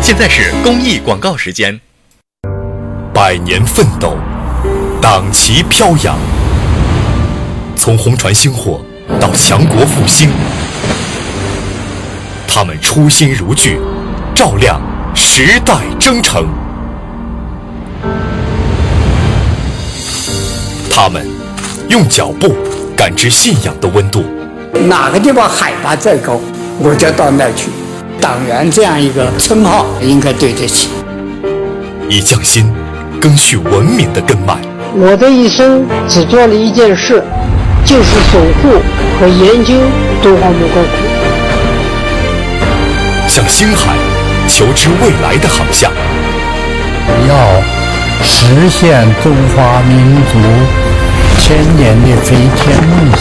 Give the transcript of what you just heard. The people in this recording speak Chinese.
现在是公益广告时间。 百年奋斗，党旗飘扬，从红船星火到强国复兴，他们初心如炬，照亮时代征程。他们用脚步感知信仰的温度。 哪个地方海拔再高，我就到那儿去。党员这样一个称号应该对得起。 以匠心赓续文明的根脉。 我的一生只做了一件事，就是守护和研究中华民国古。 向星海求知未来的航向。 要实现中华民族千年的飞天梦